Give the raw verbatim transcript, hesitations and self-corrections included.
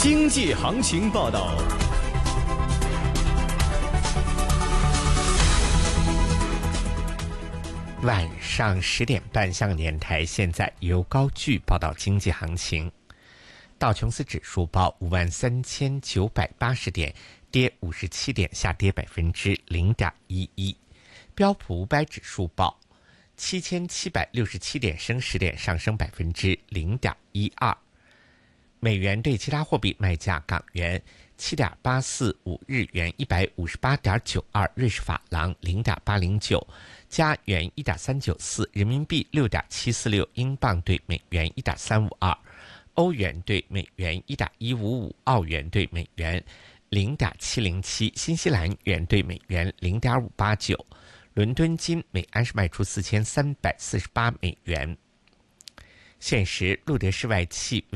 经济行情报道。 晚上十点半，香港电台现在由高炬报道经济行情。道琼斯指数报五万三千九百八十点，跌五十七点，下跌百分之零点一一。标普五百指数报七千七百六十七点，升十点，上升百分之零点一二。美元对其他货币卖价：港元七点八四五，日元一百五十八点九二，瑞士法郎零点八零九，加元一点三九四，人民币六点七四六，英镑对美元一点三五二。欧元对美元一点一五五，澳元对美元零点七零七，新西兰元对美元零点五八九。伦敦金每安士卖出四千三百四十八美元。现时录得室外气